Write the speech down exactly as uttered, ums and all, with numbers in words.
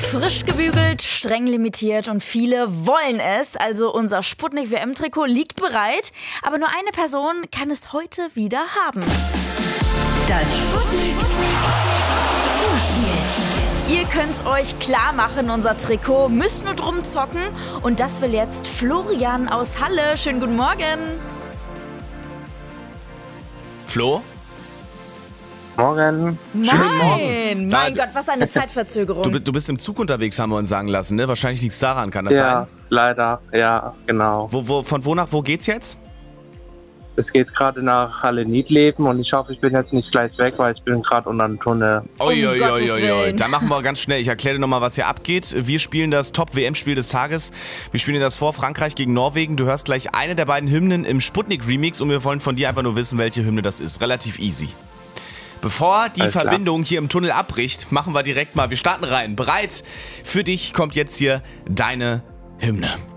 Frisch gebügelt, streng limitiert und viele wollen es. Also unser Sputnik-W M-Trikot liegt bereit, aber nur eine Person kann es heute wieder haben. Das Sputnik Vorspiel. Ihr könnt's euch klar machen, unser Trikot, müsst nur drum zocken. Und das will jetzt Florian aus Halle. Schönen guten Morgen. Flo? Morgen. Schönen Morgen. Nein, Sag- mein Gott, was eine Zeitverzögerung. Du, bi- du bist im Zug unterwegs, haben wir uns sagen lassen, ne? Wahrscheinlich liegt's daran, kann das Ja, sein? leider. Ja, genau. Wo, wo, von wo nach wo geht's jetzt? Es geht gerade nach Halle-Niedleben und ich hoffe, ich bin jetzt nicht gleich weg, weil ich bin gerade unter dem Tunnel. Oi, oi, Gottes oi, oi, oi. Willen. Dann machen wir ganz schnell. Ich erkläre dir nochmal, was hier abgeht. Wir spielen das Top-W M-Spiel des Tages. Wir spielen dir das vor, Frankreich gegen Norwegen. Du hörst gleich eine der beiden Hymnen im Sputnik-Remix und wir wollen von dir einfach nur wissen, welche Hymne das ist. Relativ easy. Bevor die Alles klar. Verbindung hier im Tunnel abbricht, machen wir direkt mal, wir starten rein. Bereit? Für dich kommt jetzt hier deine Hymne.